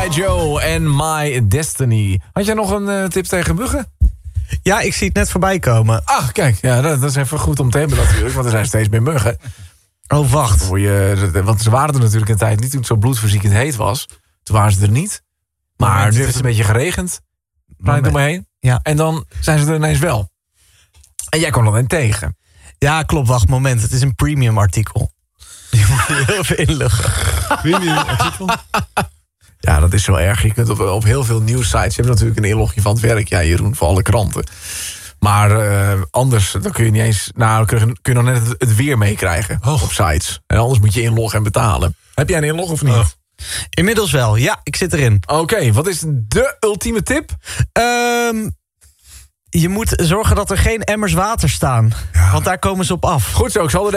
Joe en My Destiny. Had jij nog een tip tegen muggen? Ja, ik zie het net voorbij komen. Ach, kijk, ja, dat is even goed om te hebben natuurlijk. Want er zijn steeds meer muggen. Oh, wacht. Want ze waren er natuurlijk een tijd niet toen het zo bloedverziekend heet was. Toen waren ze er niet. Maar nu heeft het een beetje geregend. Draai er maar heen. Ja. En dan zijn ze er ineens wel. En jij kwam er dan tegen. Ja, klopt. Wacht, moment. Het is een premium artikel. Je moet heel veel inloggen. Premium artikel? Ja, dat is zo erg. Je kunt op heel veel nieuwssites... Je hebt natuurlijk een inlogje van het werk, ja, Jeroen, voor alle kranten. Maar anders, dan kun je niet eens... Nou, dan kun je nog net het weer meekrijgen op sites. En anders moet je inloggen en betalen. Heb jij een inlog of niet? Oh. Inmiddels wel, ja, ik zit erin. Oké, wat is de ultieme tip? Je moet zorgen dat er geen emmers water staan. Ja. Want daar komen ze op af. Goed zo, ik zal er